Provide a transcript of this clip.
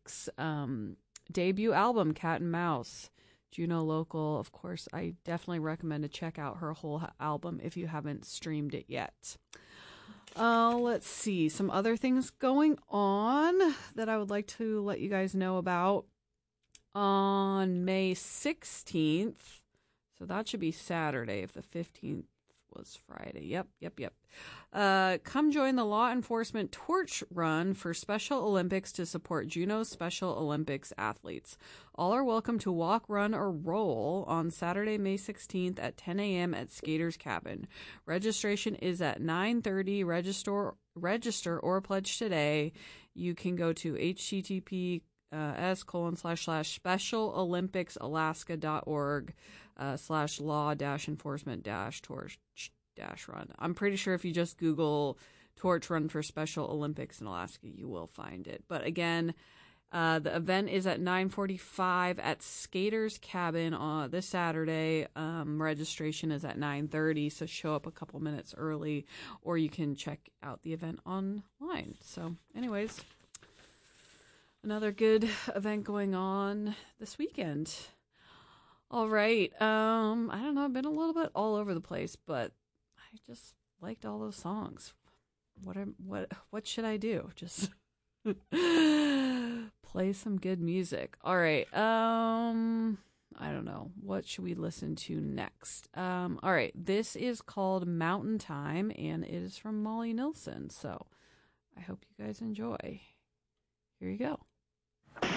Olympics. Debut album, Cat and Mouse. Juno local. Of course, I definitely recommend to check out her whole album if you haven't streamed it yet. Let's see. Some other things going on that I would like to let you guys know about. On May 16th, so that should be Saturday if the 15th was Friday. Yep. Come join the Law Enforcement Torch Run for Special Olympics to support Juneau's Special Olympics athletes. All are welcome to walk, run, or roll on Saturday, May 16th at 10 a.m. at Skater's Cabin. Registration is at 9:30. Register or pledge today. You can go to https://specialolympicsalaska.org /law-enforcement-torch-run. I'm pretty sure if you just Google Torch Run for Special Olympics in Alaska, you will find it. But again, the event is at 9:45 at Skater's Cabin on this Saturday. Registration is at 9:30, so show up a couple minutes early, or you can check out the event online. So anyways, another good event going on this weekend. All right. I don't know. I've been a little bit all over the place, but I just liked all those songs. What should I do? Just play some good music. All right. I don't know. What should we listen to next? All right. This is called Mountain Time, and it is from Molly Nilsson. So I hope you guys enjoy. Here you go.